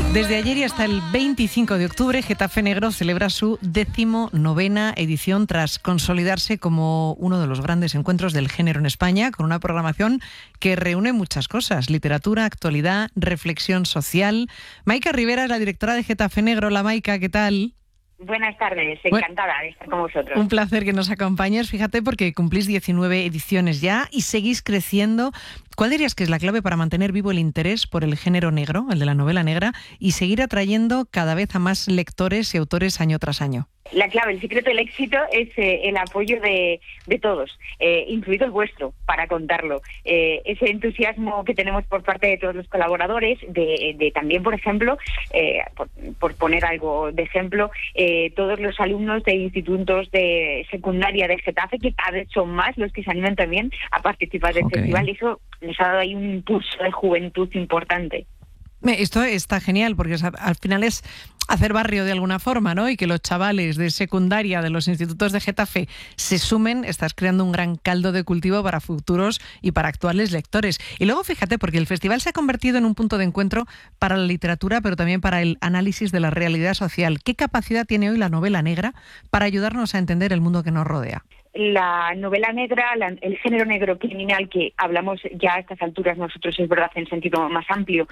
Desde ayer y hasta el 25 de octubre, Getafe Negro celebra su 19ª edición tras consolidarse como uno de los grandes encuentros del género en España, con una programación que reúne muchas cosas: literatura, actualidad, reflexión social. Maika Rivera es la directora de Getafe Negro. Hola, Maika, ¿qué tal? Buenas tardes, encantada de estar con vosotros. Un placer que nos acompañes, fíjate, porque cumplís 19 ediciones ya y seguís creciendo. ¿Cuál dirías que es la clave para mantener vivo el interés por el género negro, el de la novela negra, y seguir atrayendo cada vez a más lectores y autores año tras año? La clave, el secreto del éxito es el apoyo de todos, incluido el vuestro, para contarlo. Ese entusiasmo que tenemos por parte de todos los colaboradores, de también, por ejemplo, por poner algo de ejemplo, todos los alumnos de institutos de secundaria de Getafe, que cada vez son más los que se animan también a participar del festival. Y eso nos ha dado ahí un impulso de juventud importante. Esto está genial, porque al final es hacer barrio de alguna forma, ¿no? Y que los chavales de secundaria de los institutos de Getafe se sumen. Estás creando un gran caldo de cultivo para futuros y para actuales lectores. Y luego fíjate, porque el festival se ha convertido en un punto de encuentro para la literatura, pero también para el análisis de la realidad social. ¿Qué capacidad tiene hoy la novela negra para ayudarnos a entender el mundo que nos rodea? La novela negra, el género negro criminal, que hablamos ya a estas alturas nosotros, es verdad, en sentido más amplio,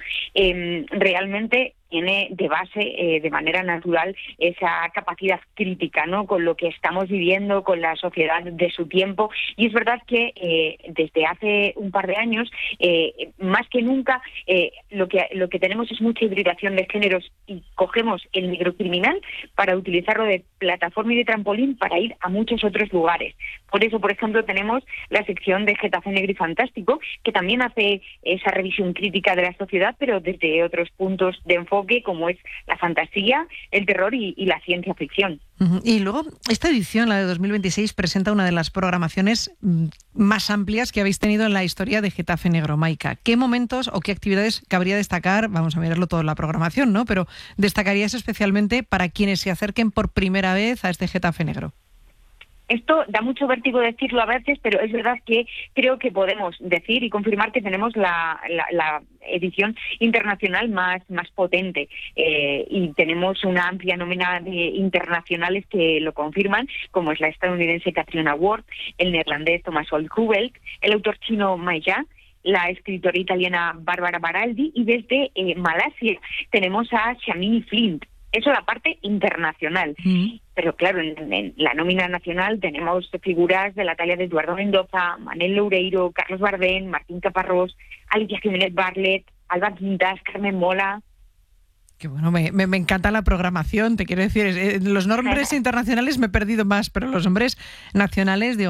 realmente tiene de base, de manera natural, esa capacidad crítica, ¿no?, con lo que estamos viviendo, con la sociedad de su tiempo. Y es verdad que desde hace un par de años, más que nunca, lo que tenemos es mucha hibridación de géneros, y cogemos el negro criminal para utilizarlo de plataforma y de trampolín para ir a muchos otros lugares. Por eso, por ejemplo, tenemos la sección de Getafe Negro y Fantástico, que también hace esa revisión crítica de la sociedad, pero desde otros puntos de enfoque, como es la fantasía, el terror y la ciencia ficción. Y luego, esta edición, la de 2026, presenta una de las programaciones más amplias que habéis tenido en la historia de Getafe Negro. Maika, ¿qué momentos o qué actividades cabría destacar? Vamos a mirarlo todo en la programación, ¿no? Pero destacarías especialmente para quienes se acerquen por primera vez a este Getafe Negro. Esto da mucho vértigo decirlo a veces, pero es verdad que creo que podemos decir y confirmar que tenemos la edición internacional más potente, y tenemos una amplia nómina de internacionales que lo confirman, como es la estadounidense Katrina Ward, el neerlandés Thomas Olkuvelt, el autor chino Mai Ya, la escritora italiana Barbara Baraldi, y desde Malasia tenemos a Shamini Flint. Eso la parte internacional. Pero claro, en la nómina nacional tenemos figuras de la talla de Eduardo Mendoza, Manel Loureiro, Carlos Bardén, Martín Caparrós, Alicia Jiménez Barlet, Alba Quintas, Carmen Mola. Qué bueno, me encanta la programación, te quiero decir. Los nombres internacionales me he perdido más, pero los nombres nacionales, digo,